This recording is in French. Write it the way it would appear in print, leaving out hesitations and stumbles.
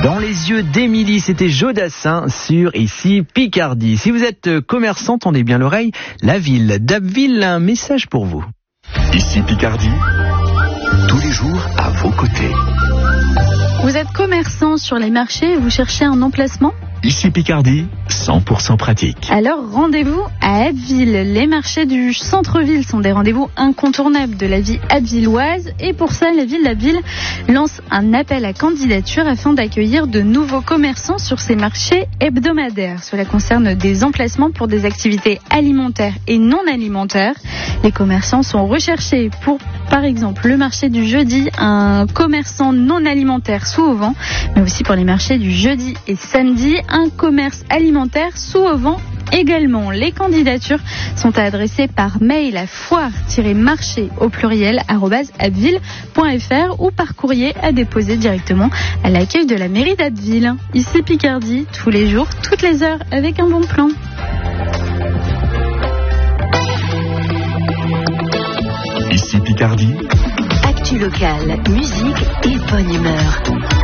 Dans les yeux d'Émilie, c'était Jodassin sur Ici Picardie. Si vous êtes commerçant, tendez bien l'oreille. La ville d'Abbeville a un message pour vous. Ici Picardie, tous les jours à vos côtés. Vous êtes commerçant sur les marchés et vous cherchez un emplacement ? Ici Picardie, 100% pratique. Alors rendez-vous à Abbeville. Les marchés du centre-ville sont des rendez-vous incontournables de la vie abbvilloise et pour ça, la ville d'Abbeville lance un appel à candidature afin d'accueillir de nouveaux commerçants sur ces marchés hebdomadaires. Cela concerne des emplacements pour des activités alimentaires et non alimentaires. Les commerçants sont recherchés pour, par exemple, le marché du jeudi, un commerçant non alimentaire sous auvent, mais aussi pour les marchés du jeudi et samedi, un commerce alimentaire sous auvent également. Les candidatures sont adressées par mail à foire-marché au pluriel @abbeville.fr ou par courrier à déposer directement à l'accueil de la mairie d'Abbeville. Ici Picardie, tous les jours, toutes les heures, avec un bon plan. Ici Picardie. Actu locale, musique et bonne humeur.